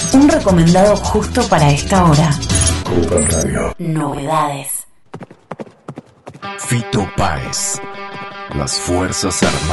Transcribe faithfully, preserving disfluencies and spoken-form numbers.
Un recomendado justo para esta hora. Copa Radio. Novedades. Fito Páez. Las Fuerzas Armadas.